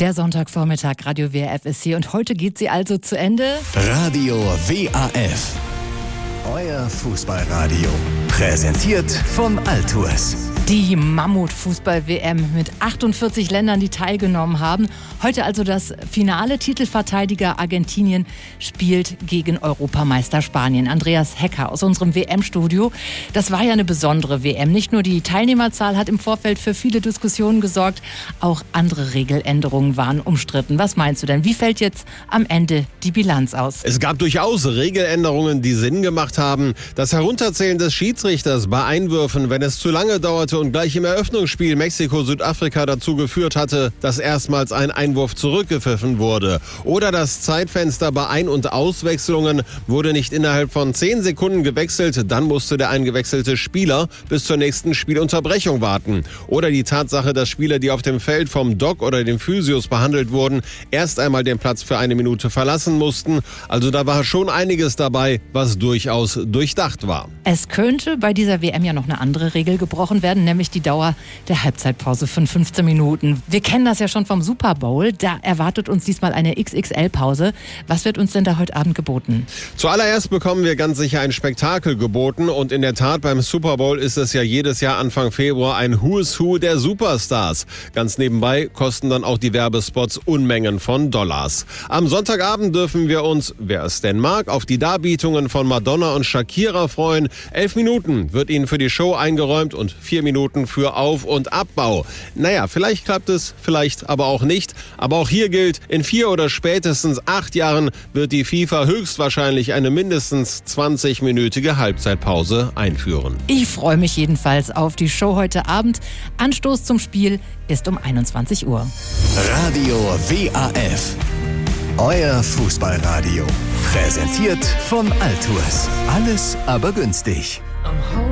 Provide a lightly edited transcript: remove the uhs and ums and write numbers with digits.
Der Sonntagvormittag, Radio WRF ist hier und heute geht sie also zu Ende. Radio WAF, euer Fußballradio, präsentiert von Altours. Die Mammut-Fußball-WM mit 48 Ländern, die teilgenommen haben. Heute also das Finale. Titelverteidiger Argentinien spielt gegen Europameister Spanien. Andreas Hecker aus unserem WM-Studio. Das war ja eine besondere WM. Nicht nur die Teilnehmerzahl hat im Vorfeld für viele Diskussionen gesorgt, auch andere Regeländerungen waren umstritten. Was meinst du denn? Wie fällt jetzt am Ende die Bilanz aus? Es gab durchaus Regeländerungen, die Sinn gemacht haben. Das Herunterzählen des Schiedsrichters bei Einwürfen, wenn es zu lange dauerte und gleich im Eröffnungsspiel Mexiko-Südafrika dazu geführt hatte, dass erstmals ein Einwurf zurückgepfiffen wurde. Oder das Zeitfenster bei Ein- und Auswechslungen wurde nicht innerhalb von 10 Sekunden gewechselt, dann musste der eingewechselte Spieler bis zur nächsten Spielunterbrechung warten. Oder die Tatsache, dass Spieler, die auf dem Feld vom Doc oder den Physios behandelt wurden, erst einmal den Platz für 1 Minute verlassen mussten. Also da war schon einiges dabei, was durchaus durchdacht war. Es könnte bei dieser WM ja noch eine andere Regel gebrochen werden, nämlich die Dauer der Halbzeitpause von 15 Minuten. Wir kennen das ja schon vom Super Bowl. Da erwartet uns diesmal eine XXL-Pause. Was wird uns denn da heute Abend geboten? Zuallererst bekommen wir ganz sicher ein Spektakel geboten. Und in der Tat, beim Super Bowl ist es ja jedes Jahr Anfang Februar ein Who's Who der Superstars. Ganz nebenbei kosten dann auch die Werbespots Unmengen von Dollars. Am Sonntagabend dürfen wir uns, wer es denn mag, auf die Darbietungen von Madonna und Shakira freuen. 11 Minuten wird ihnen für die Show eingeräumt und 4 Minuten für Auf- und Abbau. Naja, vielleicht klappt es, vielleicht aber auch nicht. Aber auch hier gilt, in 4 oder spätestens 8 Jahren wird die FIFA höchstwahrscheinlich eine mindestens 20-minütige Halbzeitpause einführen. Ich freue mich jedenfalls auf die Show heute Abend. Anstoß zum Spiel ist um 21 Uhr. Radio WAF, euer Fußballradio, präsentiert von Altours. Alles aber günstig.